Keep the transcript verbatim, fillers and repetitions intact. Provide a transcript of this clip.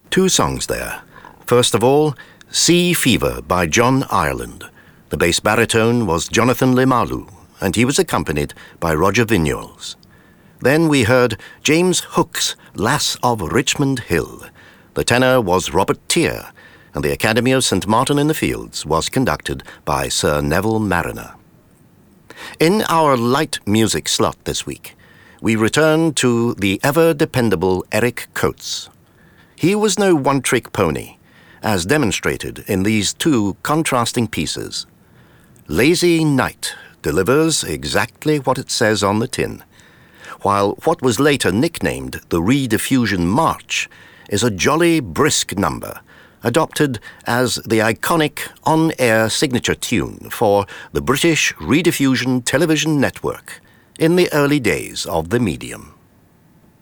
Two songs there. First of all, Sea Fever by John Ireland. The bass baritone was Jonathan Limalu, and he was accompanied by Roger Vignoles. Then we heard James Hook's Lass of Richmond Hill. The tenor was Robert Tier, and the Academy of Saint Martin-in-the-Fields was conducted by Sir Neville Mariner. In our light music slot this week, we return to the ever-dependable Eric Coates. He was no one-trick pony, as demonstrated in these two contrasting pieces. Lazy Night delivers exactly what it says on the tin, while what was later nicknamed the Rediffusion March is a jolly brisk number, adopted as the iconic on-air signature tune for the British Rediffusion Television Network in the early days of the medium.